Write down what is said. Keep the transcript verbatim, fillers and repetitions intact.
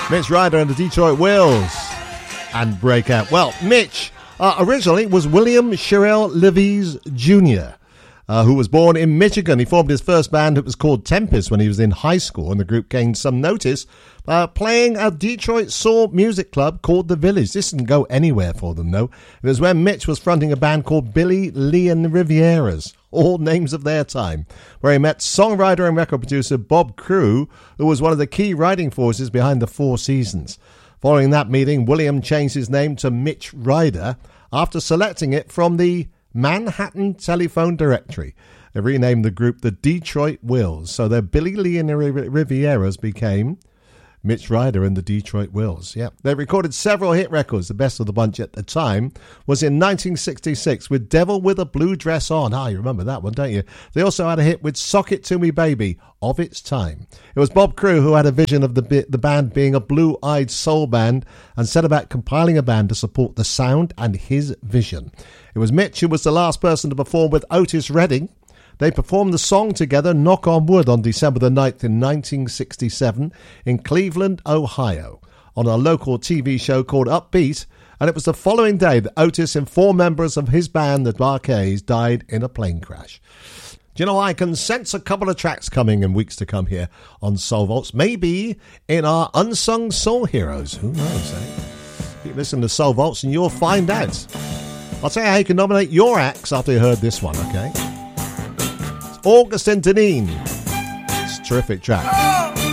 Mitch Ryder and the Detroit Wheels and Breakout. Well, Mitch uh, originally was William Sherrill Levis Junior, uh, who was born in Michigan. He formed his first band. It was called Tempest when he was in high school, and the group gained some notice uh, playing a Detroit soul music club called The Village. This didn't go anywhere for them, though. It was when Mitch was fronting a band called Billy Lee and the Rivieras, all names of their time, where he met songwriter and record producer Bob Crew, who was one of the key writing forces behind the Four Seasons. Following that meeting, William changed his name to Mitch Ryder after selecting it from the Manhattan Telephone Directory. They renamed the group the Detroit Wheels, so their Billy Lee and the Rivieras became Mitch Ryder and the Detroit Wheels. Yeah, they recorded several hit records. The best of the bunch at the time was in nineteen sixty-six with Devil with a Blue Dress On. Ah, you remember that one, don't you? They also had a hit with Sock It To Me Baby, of its time. It was Bob Crew who had a vision of the the band being a blue-eyed soul band and set about compiling a band to support the sound and his vision. It was Mitch who was the last person to perform with Otis Redding. They performed the song together, Knock on Wood, on December the ninth in nineteen sixty-seven in Cleveland, Ohio, on a local T V show called Upbeat, and it was the following day that Otis and four members of his band, the Bar-Kays, died in a plane crash. Do you know, I can sense a couple of tracks coming in weeks to come here on Soul Vaults, maybe in our Unsung Soul Heroes. Who knows, eh? Keep listening to Soul Vaults and you'll find out. I'll tell you how you can nominate your acts after you heard this one, okay? August and Deneen. It's a terrific track.